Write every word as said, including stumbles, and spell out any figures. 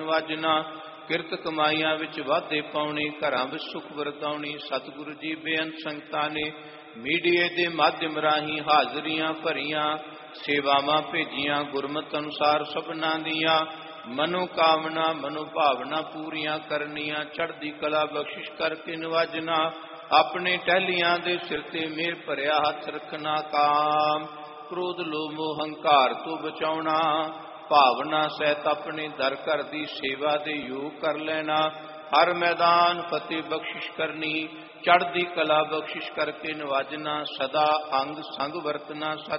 ਨਵਾਜਣਾ। ਕਿਰਤ ਕਮਾਈਆਂ ਵਿੱਚ ਵਾਧੇ ਪਾਉਣੇ, ਘਰਾਂ ਵਿੱਚ ਸੁਖ ਵਰਤਾਉਣੀ। ਸਤਿਗੁਰੂ ਜੀ ਬੇਅੰਤ ਸੰਗਤਾਂ ਨੇ ਮੀਡੀਏ ਦੇ ਮਾਧਿਅਮ ਰਾਹੀਂ ਹਾਜ਼ਰੀਆਂ ਭਰੀਆਂ, ਸੇਵਾਵਾਂ ਭੇਜੀਆਂ। ਗੁਰਮਤਿ ਅਨੁਸਾਰ ਸਭਨਾਂ ਦੀਆਂ ਮਨੋ ਕਾਮਨਾ ਮਨੋ ਭਾਵਨਾ ਪੂਰੀਆਂ ਕਰਨੀਆਂ। ਚੜ੍ਹਦੀ ਕਲਾ ਬਖਸ਼ਿਸ਼ ਕਰਕੇ ਨਵਾਜਣਾ। ਆਪਣੇ ਟਹਿਲੀਆਂ ਦੇ ਸਿਰ ਤੇ ਮਿਹਰ ਭਰਿਆ ਹੱਥ ਰੱਖਣਾ। ਕਾਮ ਕ੍ਰੋਧ ਲੋਭ ਮੋਹ ਹੰਕਾਰ ਤੋਂ ਬਚਾਉਣਾ। ਭਾਵਨਾ ਸਹਿਤ ਆਪਣੇ ਦਰ ਘਰ ਦੀ ਸੇਵਾ ਦੇ ਯੋਗ ਕਰ ਲੈਣਾ। ਹਰ ਮੈਦਾਨ ਫਤਿਹ ਬਖਸ਼ਿਸ਼ ਕਰਨੀ। ਚੜ੍ਹਦੀ ਕਲਾ ਬਖਸ਼ਿਸ਼ ਕਰਕੇ ਨਵਾਜਣਾ। ਸਦਾ ਅੰਗ ਸੰਗ ਵਰਤਣਾ।